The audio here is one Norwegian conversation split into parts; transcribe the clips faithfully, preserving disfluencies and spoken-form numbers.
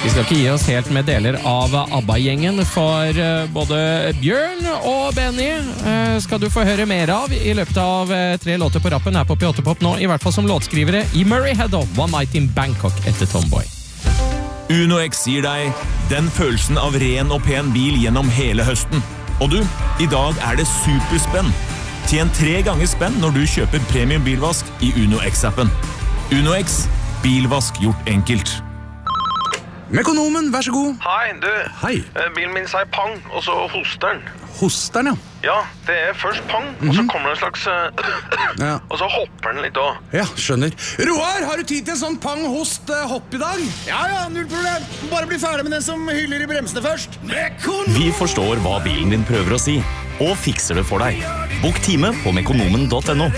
Vi skal ikke gi oss helt med deler av ABBA-gjengen, for både Bjørn og Benny skal du få høre mer av i løpet av tre låter på rappen her på P åtte Pop nå, i hvert fall som låtskrivere i Murray Head og One Night in Bangkok etter Tomboy. Uno X gir deg den følelsen av ren og pen bil gjennom hele høsten. Og du, i dag er det superspenn. Tjen tre ganger spenn når du kjøper premium bilvask i Uno X-appen. Uno X, bilvask gjort enkelt. Mekonomen, vær så god. Hei, du. Hei. Bilen min sier pang, og så hoster den. Hoster den, ja. Ja, det er først pang, mm-hmm. og så kommer det en slags... Uh, ja. Og så hopper den litt også. Ja, skjønner. Roar, har du tid til en sånn pang-host-hopp i dag? Ja, ja, null problem. Bare bli ferdig med den som hyller i bremsene først. Mekonomen! Vi forstår hva bilen din prøver å si, og fikser det for deg. Bok time på mekonomen punktum no.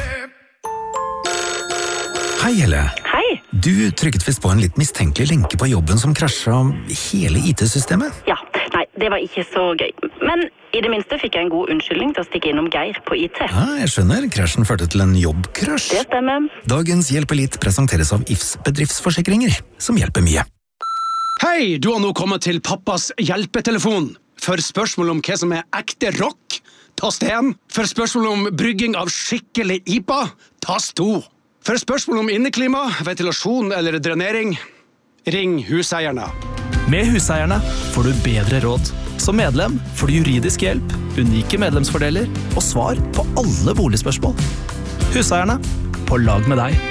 Hei, Helle. Hei. Du trykket vist på en litt mistenkelig lenke på jobben som krasjet hele I T-systemet. Ja, nei, det var ikke så gøy. Men i det minste fikk jeg en god unnskyldning til å stikke innom Geir på I T. Ja, jeg skjønner. Krasjen førte til en jobbkrasj. Det stemmer. Dagens Hjelp Elite presenteres av I F S bedriftsforsikringer, som hjelper mye. Hei, du har nå kommet til pappas hjelpetelefon. For spørsmål om hva som er ekte rock, tast én. For spørsmål om brygging av skikkelig I P A, tast to. For spørsmål om inneklima, ventilasjon eller drenering, ring Huseierne. Med Huseierne får du bedre råd. Som medlem får du juridisk hjelp, unike medlemsfordeler og svar på alle boligspørsmål. Huseierne, på lag med deg.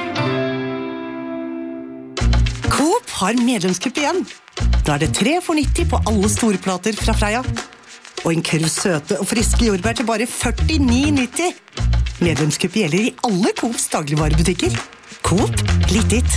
Coop har medlemskupp igjen. Da er det tre for nitti på alle storplater fra Freia. Og en kurv søte og friske jordbær til bare førtini nitti. Medlemskupp gjelder i alle Coops dagligvarebutikker. Coop, litt ditt.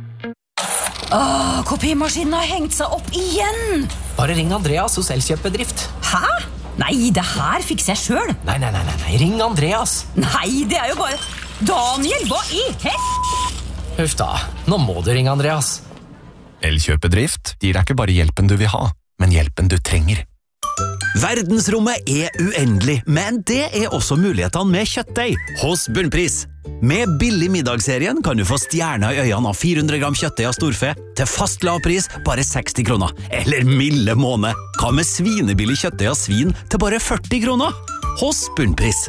Åh, kopimaskinen har hengt seg opp igjen! Bare ring Andreas hos Elkjøp-bedrift. Hæ? Nei, det her fikser jeg selv. Nei, nei, nei, nei, ring Andreas. Nei, det er jo bare... Daniel, hva i hett? Huff da, nå må du ringe Andreas. Elkjøp-bedrift gir deg ikke bare hjelpen du vil ha, men hjelpen du trenger. Verdensrommet er uendelig, men det er også mulighetene med kjøttdeig hos Bunnpris. Med billig middagsserien kan du få stjerner i øynene av fire hundre gram kjøttdeig av storfe til fast lavpris bare seksti kroner. Eller milde måned. Hva med svinebillig kjøttdeig av svin til bare førti kroner? Hos Bunnpris.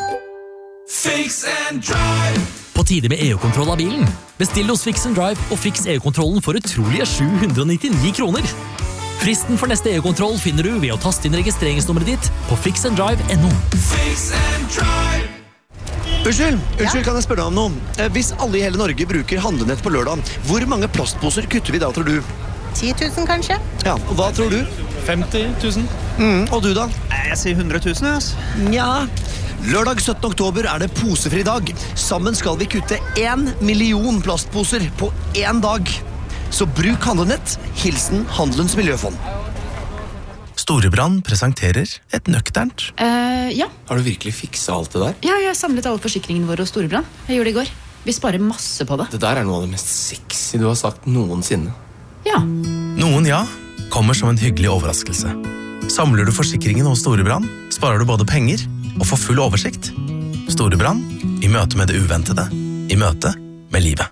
Fix and Drive. På tide med E U-kontroll av bilen. Bestill hos Fix and Drive og fiks E U-kontrollen for utrolige sju hundre nittini kroner. Fristen for neste E U-kontroll finner du ved å taste inn registreringsnummeret ditt på fix and drive punktum no. Fix and Drive. Unnskyld, unnskyld, kan jeg spørre deg om noe? Hvis alle i hele Norge bruker handlenett på lørdag, hvor mange plastposer kutter vi da, tror du? ti tusen kanskje? Ja, og hva tror du? femti tusen. Mm, og du da? Jeg sier hundre tusen, ass. Ja. Lørdag syttende oktober er det posefri dag. Sammen skal vi kutte en million plastposer på en dag. Så bruk handlenett. Hilsen Handelens Miljøfond. Storebrand presenterer et nøkternt. Uh, ja. Har du virkelig fikset alt det der? Ja, jeg har samlet alle forsikringene våre hos Storebrand. Jeg gjorde det i går. Vi sparer masse på det. Det der er noe av det mest sexy du har sagt noensinne. Ja. Noen ja, kommer som en hyggelig overraskelse. Samler du forsikringen hos Storebrand, sparer du både penger og får full oversikt. Storebrand, i møte med det uventede, i møte med livet.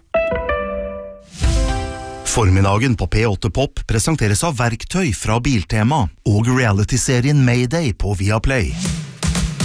Formiddagen på P åtte Pop presenteres av verktøy fra Biltema og reality-serien Mayday på Viaplay.